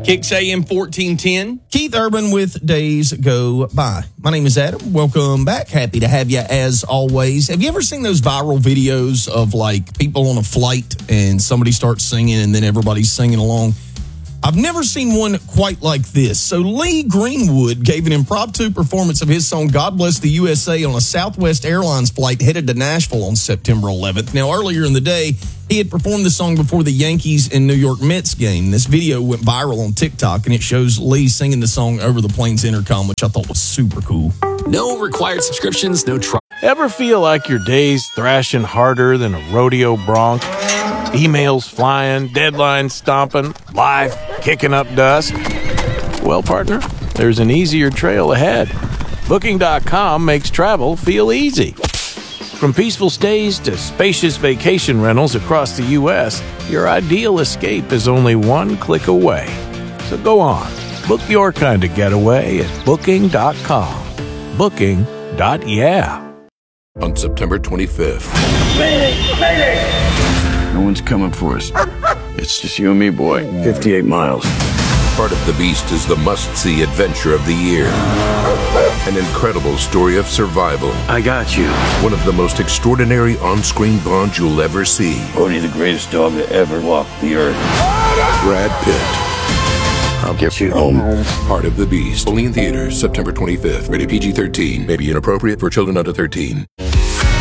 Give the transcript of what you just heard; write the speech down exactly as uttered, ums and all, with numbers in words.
Kicks A M fourteen ten. Keith Urban with Days Go By. My name is Adam. Welcome back. Happy to have you as always. Have you ever seen those viral videos of like people on a flight and somebody starts singing and then everybody's singing along? I've never seen one quite like this. So Lee Greenwood gave an impromptu performance of his song God Bless the U S A on a Southwest Airlines flight headed to Nashville on September eleventh. Now, earlier in the day, he had performed the song before the Yankees and New York Mets game. This video went viral on TikTok, and it shows Lee singing the song over the plane's intercom, which I thought was super cool. No required subscriptions, no trouble. Ever feel like your day's thrashing harder than a rodeo bronc? Emails flying, deadlines stomping, life kicking up dust? Well, partner, there's an easier trail ahead. Booking dot com makes travel feel easy. From peaceful stays to spacious vacation rentals across the U S, your ideal escape is only one click away. So go on, book your kind of getaway at Booking dot com. Booking. Yeah. On September twenty-fifth. Mayday! Mayday! No one's coming for us. It's just you and me, boy. fifty-eight miles. Part of the Beast is the must-see adventure of the year. An incredible story of survival. I got you. One of the most extraordinary on-screen bonds you'll ever see. Only the greatest dog to ever walk the earth. Brad Pitt. I'll get you home. Part of the Beast. Only in theaters September twenty-fifth. Rated P G thirteen. May be inappropriate for children under thirteen.